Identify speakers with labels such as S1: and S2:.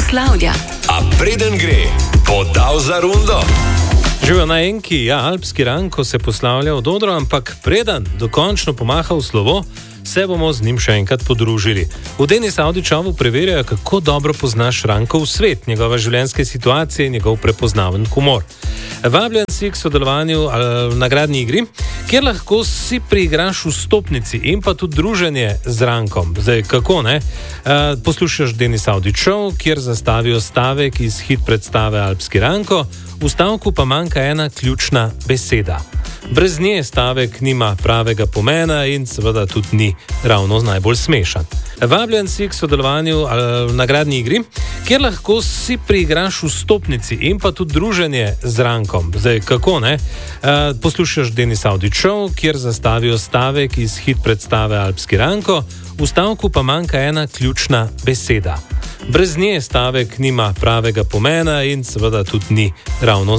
S1: poslavlja.
S2: A preden gre, podal za rundo.
S3: Živijo na Enki, alpski Ranko se poslavlja od odra, ampak preden dokončno pomaha v slovo, se bomo z njim še enkrat podružili. V Denis Avdićevu preverjajo, kako dobro poznaš Rankov svet, njegove življenjske situacije in njegov prepoznaven humor. Vabljen si k sodelovanju v nagradni igri, kjer lahko si priigraš vstopnici in pa tudi druženje z Rankom. Zdaj, kako ne? Poslušaš Denis Avdićev, kjer zastavijo stavek iz hit predstave Alpski Ranko, v stavku pa manjka ena ključna beseda. Brez nje stavek nima pravega pomena in seveda tudi ni ravno najbolj smešen. Vabljen si k sodelovanju v nagradni igri, kjer lahko si priigraš vstopnici in pa tudi druženje z Rankom. Zdaj, kako ne? Poslušaš Denis Avdićev, kjer zastavijo stavek iz hit predstave Alpski Ranko, v stavku pa manjka ena ključna beseda. Brez nje stavek nima pravega pomena in seveda tudi ni ravno